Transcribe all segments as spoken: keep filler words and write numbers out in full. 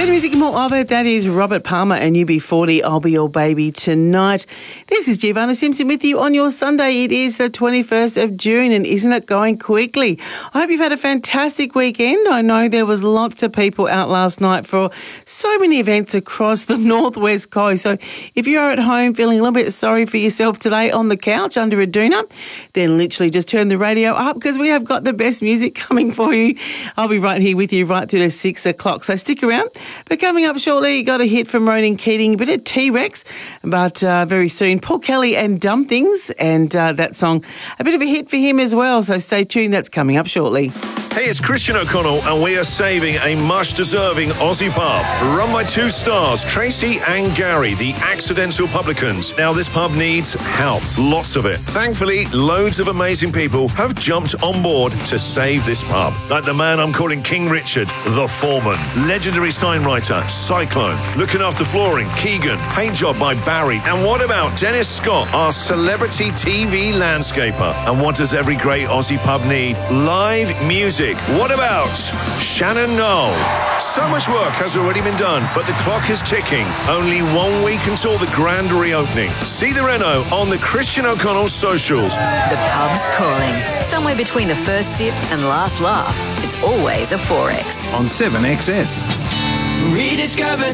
Great music and more of it. That is Robert Palmer and U B forty, I'll Be Your Baby Tonight. This is Giovanna Simpson with you on your Sunday. It is the twenty-first of June and isn't it going quickly? I hope you've had a fantastic weekend. I know there was lots of people out last night for so many events across the northwest coast. So if you're at home feeling a little bit sorry for yourself today on the couch under a doona, then literally just turn the radio up because we have got the best music coming for you. I'll be right here with you right through to six o'clock. So stick around. But coming up shortly, you got a hit from Ronan Keating, a bit of T-Rex, but uh, very soon, Paul Kelly and Dumb Things, and uh, that song, a bit of a hit for him as well. So stay tuned, that's coming up shortly. Hey, it's Christian O'Connell, and we are saving a much-deserving Aussie pub run by two stars, Tracy and Gary, the Accidental Publicans. Now, this pub needs help, lots of it. Thankfully, loads of amazing people have jumped on board to save this pub, like the man I'm calling King Richard, the foreman, legendary sign writer, Cyclone, looking after flooring, Keegan, paint job by Barry, and what about Dennis Scott, our celebrity T V landscaper? And what does every great Aussie pub need? Live music. What about Shannon Knoll? So much work has already been done, but the clock is ticking. Only one week until the grand reopening. See the reno on the Christian O'Connell socials. The pub's calling. Somewhere between the first sip and last laugh, it's always a four X. On seven X S. Rediscover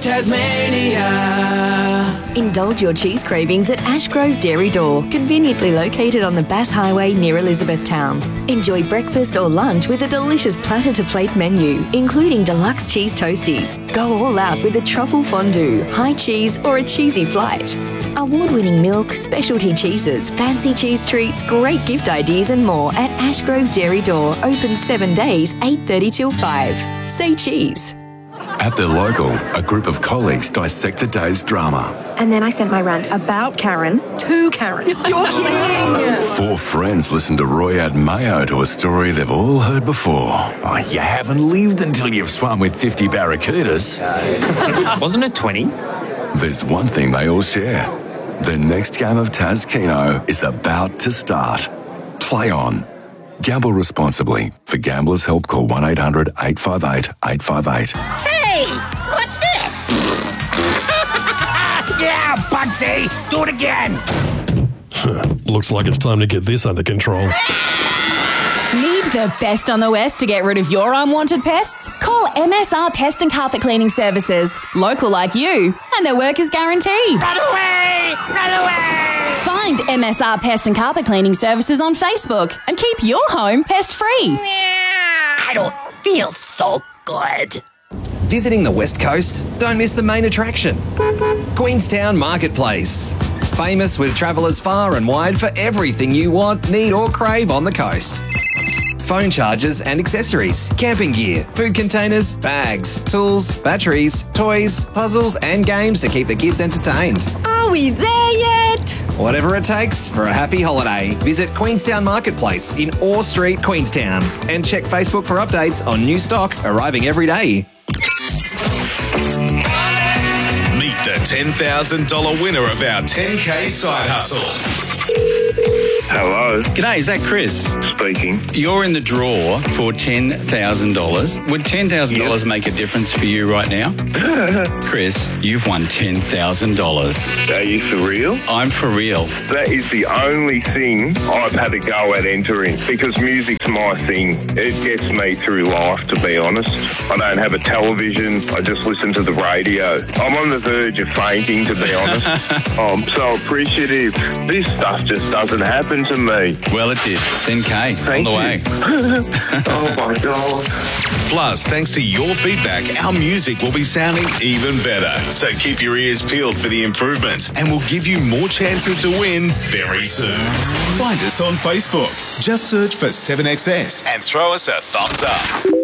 Tasmania. Indulge your cheese cravings at Ashgrove Dairy Door, conveniently located on the Bass Highway near Elizabethtown. Enjoy breakfast or lunch with a delicious platter-to-plate menu, including deluxe cheese toasties. Go all out with a truffle fondue, high cheese or a cheesy flight. Award-winning milk, specialty cheeses, fancy cheese treats, great gift ideas and more at Ashgrove Dairy Door. Open seven days, eight thirty till five. Say cheese. At the local, a group of colleagues dissect the day's drama. And then I sent my rant about Karen to Karen. You're kidding! Four friends listen to Roy add mayo to a story they've all heard before. Oh, you haven't lived until you've swum with fifty barracudas. Wasn't it twenty? There's one thing they all share. The next game of Taz Keno is about to start. Play on. Gamble responsibly. For Gamblers' Help, call one eight hundred eight five eight eight five eight. Hey, what's this? Yeah, Bugsy, do it again. Looks like it's time to get this under control. Need the best on the west to get rid of your unwanted pests? Call M S R Pest and Carpet Cleaning Services. Local like you, and their work is guaranteed. Run away! Run away! Find M S R Pest and Carpet Cleaning Services on Facebook and keep your home pest-free. I don't feel so good. Visiting the West Coast? Don't miss the main attraction. Queenstown Marketplace. Famous with travellers far and wide for everything you want, need or crave on the coast. Phone chargers and accessories, camping gear, food containers, bags, tools, batteries, toys, puzzles and games to keep the kids entertained. Are we there yet? Whatever it takes for a happy holiday, visit Queenstown Marketplace in Orr Street, Queenstown, and check Facebook for updates on new stock arriving every day. Meet the ten thousand dollars winner of our ten K side hustle. Hello. G'day, is that Chris? Speaking. You're in the draw for ten thousand dollars. Would ten thousand dollars yep. make a difference for you right now? Chris, you've won ten thousand dollars. Are you for real? I'm for real. That is the only thing I've had to go at entering because music's my thing. It gets me through life, to be honest. I don't have a television. I just listen to the radio. I'm on the verge of fainting, to be honest. I'm so appreciative. This stuff just doesn't happen to me. Well, it did. ten K Thank on the you. way. Oh, my God. Plus, thanks to your feedback, our music will be sounding even better. So keep your ears peeled for the improvements, and we'll give you more chances to win very soon. Find us on Facebook. Just search for seven X S and throw us a thumbs up.